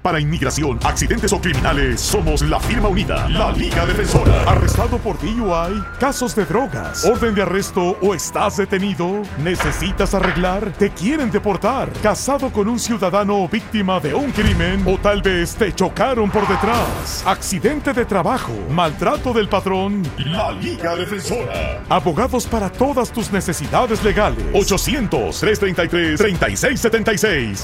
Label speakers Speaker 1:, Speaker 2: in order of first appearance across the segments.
Speaker 1: Para inmigración, accidentes o criminales, somos la firma unida, la Liga Defensora. ¿Arrestado por DUI? ¿Casos de drogas? ¿Orden de arresto o estás detenido? ¿Necesitas arreglar? ¿Te quieren deportar? ¿Casado con un ciudadano víctima de un crimen? ¿O tal vez te chocaron por detrás? ¿Accidente de trabajo? ¿Maltrato del patrón? La Liga Defensora. Abogados para todas tus necesidades legales. 800-333-3676.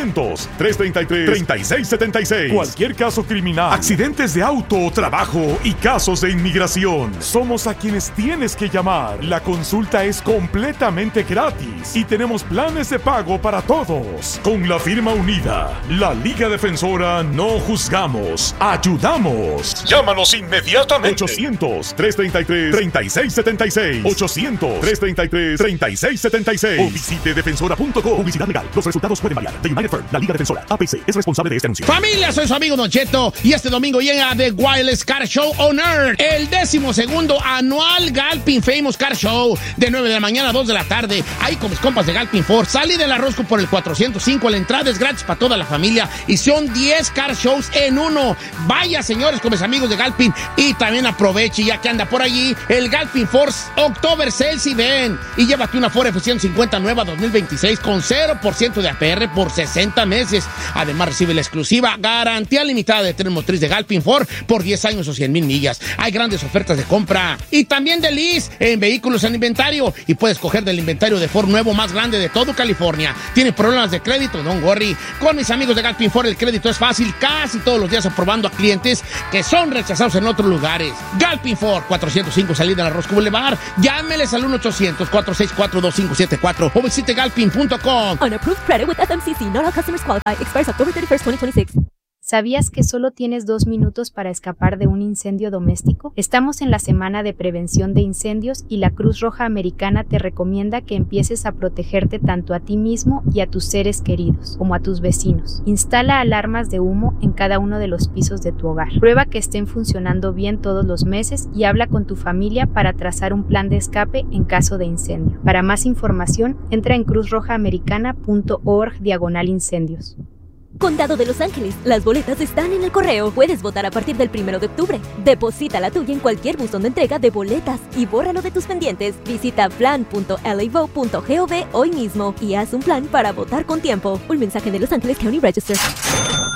Speaker 1: 800-333-3676. Cualquier caso criminal, accidentes de auto, trabajo y casos de inmigración. Somos a quienes tienes que llamar. La consulta es completamente gratis y tenemos planes de pago para todos. Con la firma unida, la Liga Defensora, no juzgamos, ayudamos. Llámanos inmediatamente. 800-333-3676. 800-333-3676. O visite defensora.com. Publicidad legal. Los resultados pueden variar. The United Firm, la Liga Defensora, APC, es responsable de este anuncio.
Speaker 2: Familia, soy su amigo Don Cheto y este domingo llega The Wildest Car Show on Earth, el 12º anual Galpin Famous Car Show, de 9 de la mañana a 2 de la tarde, ahí con mis compas de Galpin Ford. Salí de la Rosco por el 405, la entrada es gratis para toda la familia y son 10 car shows en uno. Vaya, señores, con mis amigos de Galpin, y también aproveche, ya que anda por allí, el Galpin Ford October Sales y ven y llévate una Ford F-150 nueva 2026 con 0% de APR por 60 meses. Además, recibe la exclusiva garantía limitada de tren motriz de Galpin Ford por 10 años o 100,000 millas. Hay grandes ofertas de compra y también de lease en vehículos en inventario, y puedes coger del inventario de Ford nuevo más grande de todo California. ¿Tiene problemas de crédito? Don't worry. Con mis amigos de Galpin Ford el crédito es fácil, casi todos los días aprobando a clientes que son rechazados en otros lugares. Galpin Ford, 405 salida de la Rosco Boulevard. Llámeles al 1-800-464-2574 o visite galpin.com.
Speaker 3: On approved credit with FMCC. Not all customers qualify. Expires October 31st, 2026.
Speaker 4: ¿Sabías que solo tienes 2 minutos para escapar de un incendio doméstico? Estamos en la semana de prevención de incendios y la Cruz Roja Americana te recomienda que empieces a protegerte tanto a ti mismo y a tus seres queridos, como a tus vecinos. Instala alarmas de humo en cada uno de los pisos de tu hogar. Prueba que estén funcionando bien todos los meses y habla con tu familia para trazar un plan de escape en caso de incendio. Para más información, entra en cruzrojaamericana.org/incendios.
Speaker 3: Condado de Los Ángeles. Las boletas están en el correo. Puedes votar a partir del 1 de octubre. Deposita la tuya en cualquier buzón de entrega de boletas y bórralo de tus pendientes. Visita plan.lavote.gov hoy mismo y haz un plan para votar con tiempo. Un mensaje de Los Angeles County Register.